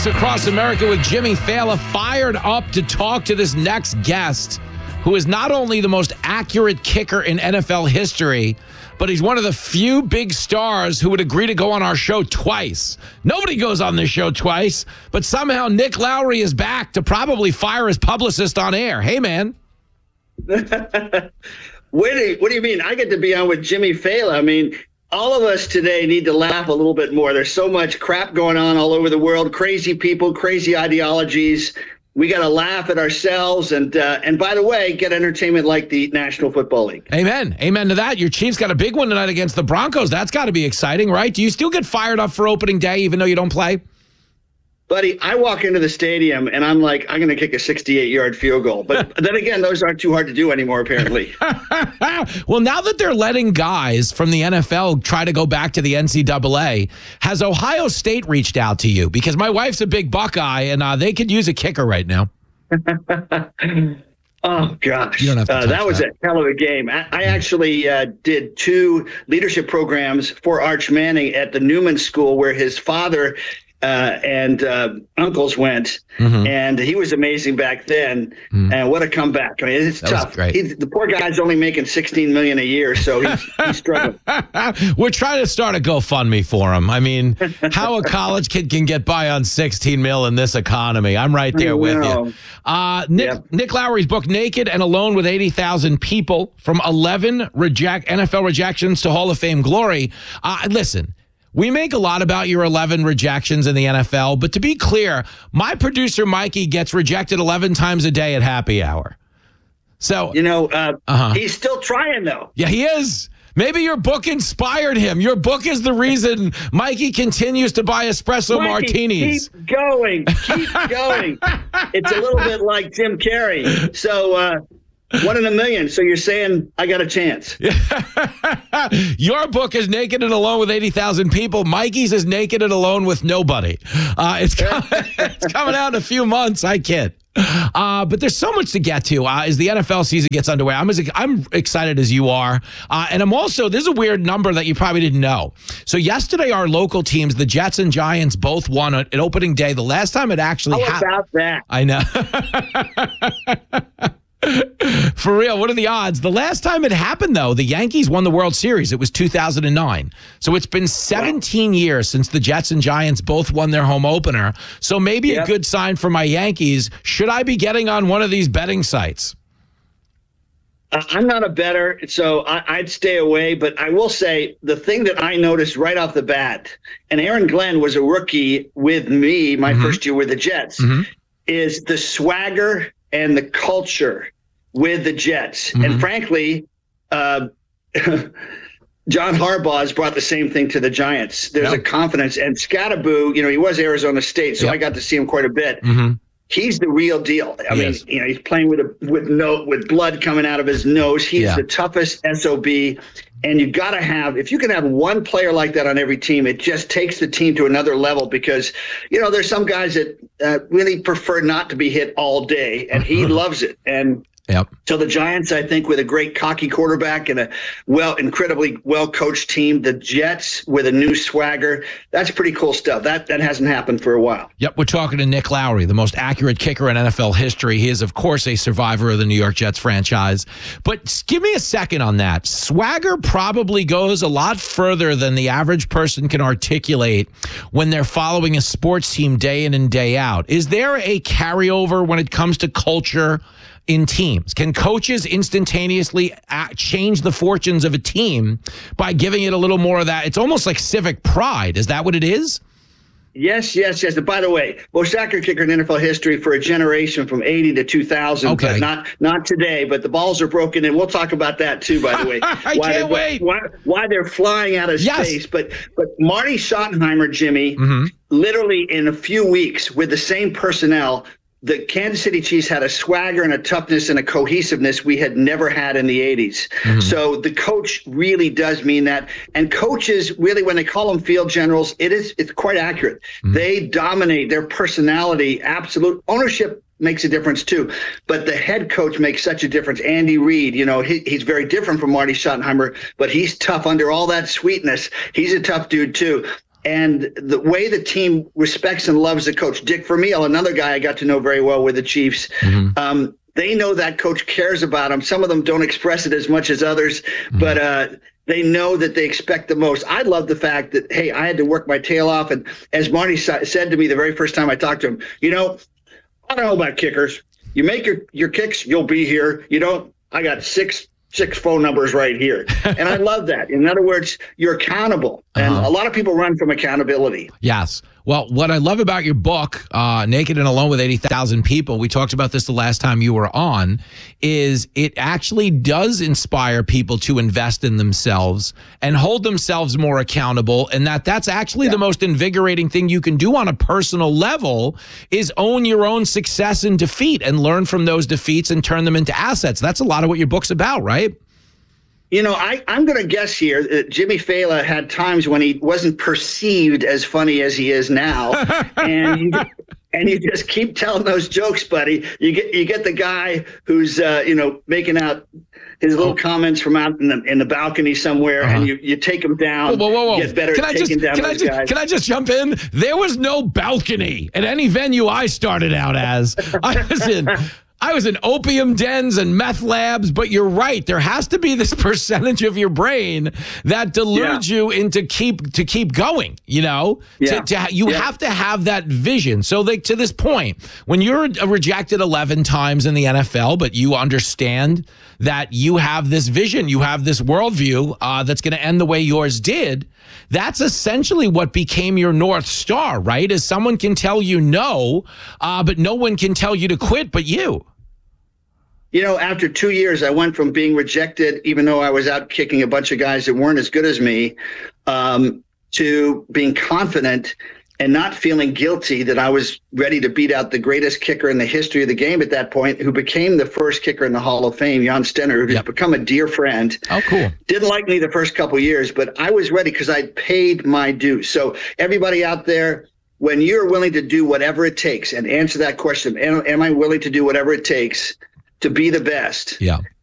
Sports Across America with Jimmy Fallon, fired up to talk to this next guest, who is not only the most accurate kicker in NFL history, but he's one of the few big stars who would agree to go on our show twice. Nobody goes on this show twice, but somehow Nick Lowry is back to probably fire his publicist on air. Hey, man. What do you mean? I get to be on with Jimmy Fallon. I mean, all of us today need to laugh a little bit more. There's so much crap going on all over the world, crazy people, crazy ideologies. We got to laugh at ourselves and by the way, get entertainment like the National Football League. Amen. Amen to that. Your Chiefs got a big one tonight against the Broncos. That's got to be exciting, right? Do you still get fired up for opening day even though you don't play? Buddy, I walk into the stadium and I'm like, I'm going to kick a 68-yard field goal. But then again, those aren't too hard to do anymore, apparently. Well, now that they're letting guys from the NFL try to go back to the NCAA, has Ohio State reached out to you? Because my wife's a big Buckeye, and they could use a kicker right now. Oh, gosh. You don't have to that was a hell of a game. I actually did 2 leadership programs for Arch Manning at the Newman School, where his father and uncles went, and he was amazing back then. And what a comeback! I mean, it's tough. The poor guy's only making $16 million a year, so he's struggling. We're trying to start a GoFundMe for him. I mean, how a college kid can get by on $16 million in this economy? I'm right there with you. Nick Lowry's book, Naked and Alone with 80,000 People, from 11 NFL rejections to Hall of Fame glory. Listen. We make a lot about your 11 rejections in the NFL, but to be clear, my producer, Mikey, gets rejected 11 times a day at happy hour. So, he's still trying, though. Yeah, he is. Maybe your book inspired him. Your book is the reason Mikey continues to buy espresso martinis. Keep going. Keep going. It's a little bit like Jim Carrey. So, 1 in a million. So you're saying I got a chance. Your book is Naked and Alone with 80,000 People. Mikey's is Naked and Alone with nobody. It's coming out in a few months. I kid. But there's so much to get to as the NFL season gets underway. I'm excited as you are. And I'm also, there's a weird number that you probably didn't know. So yesterday, our local teams, the Jets and Giants, both won at opening day. The last time it actually happened. How about that? I know. For real, what are the odds? The last time it happened, though, the Yankees won the World Series. It was 2009. So it's been 17 years since the Jets and Giants both won their home opener. So maybe a good sign for my Yankees. Should I be getting on one of these betting sites? I'm not a bettor, so I'd stay away. But I will say the thing that I noticed right off the bat, and Aaron Glenn was a rookie with me my first year with the Jets, is the swagger and the culture with the Jets. And frankly, John Harbaugh has brought the same thing to the Giants. There's a confidence. And Scatterboo, he was Arizona State, so I got to see him quite a bit. He's the real deal. I mean, he's playing with blood coming out of his nose. He's the toughest SOB. And you got to have, if you can have one player like that on every team, it just takes the team to another level because, there's some guys that really prefer not to be hit all day, and he loves it. And so the Giants, I think, with a great cocky quarterback and a incredibly well-coached team, the Jets with a new swagger, that's pretty cool stuff. That hasn't happened for a while. Yep, we're talking to Nick Lowry, the most accurate kicker in NFL history. He is, of course, a survivor of the New York Jets franchise. But give me a second on that. Swagger probably goes a lot further than the average person can articulate when they're following a sports team day in and day out. Is there a carryover when it comes to culture in teams? Can coaches instantaneously change the fortunes of a team by giving it a little more of that? It's almost like civic pride. Is that what it is? Yes. And by the way, most accurate kicker in NFL history for a generation from 80 to 2000. Okay. But not today, but the balls are broken, and we'll talk about that too, by the way. I can't wait. Why they're flying out of space. But Marty Schottenheimer, Jimmy, literally in a few weeks with the same personnel, the Kansas City Chiefs had a swagger and a toughness and a cohesiveness we had never had in the 80s. So the coach really does mean that. And coaches, really, when they call them field generals, it's quite accurate. They dominate their personality. Absolute ownership makes a difference too. But the head coach makes such a difference. Andy Reid, he's very different from Marty Schottenheimer, but he's tough under all that sweetness. He's a tough dude too. and the way the team respects and loves the coach. Dick Vermeil, another guy I got to know very well with the Chiefs. They know that coach cares about them. Some of them don't express it as much as others, but they know that they expect the most. I love the fact that, hey, I had to work my tail off. And as Marty said to me the very first time I talked to him, I don't know about kickers. You make your kicks, you'll be here. You don't, I got six phone numbers right here. And I love that. In other words, you're accountable. And a lot of people run from accountability. Yes. Well, what I love about your book, Naked and Alone with 80,000 People, we talked about this the last time you were on, is it actually does inspire people to invest in themselves and hold themselves more accountable. And that's actually the most invigorating thing you can do on a personal level is own your own success and defeat and learn from those defeats and turn them into assets. That's a lot of what your book's about, right? I'm going to guess here that Jimmy Fallon had times when he wasn't perceived as funny as he is now. and you just keep telling those jokes, buddy. You get the guy who's, making out his little comments from out in the balcony somewhere, and you take him down. Whoa. Get better at taking down those guys. Can I just jump in? There was no balcony at any venue I started out as. I was in opium dens and meth labs, but you're right. There has to be this percentage of your brain that deludes you into keep going, You have to have that vision. So to this point, when you're rejected 11 times in the NFL, but you understand that you have this vision, you have this worldview that's going to end the way yours did, that's essentially what became your North Star, right? Is someone can tell you no, but no one can tell you to quit but you. After 2 years, I went from being rejected, even though I was out kicking a bunch of guys that weren't as good as me, to being confident and not feeling guilty that I was ready to beat out the greatest kicker in the history of the game at that point, who became the first kicker in the Hall of Fame, Jan Stenner, who's become a dear friend. Oh, cool. Didn't like me the first couple of years, but I was ready because I paid my dues. So everybody out there, when you're willing to do whatever it takes and answer that question, am I willing to do whatever it takes to be the best? Yeah.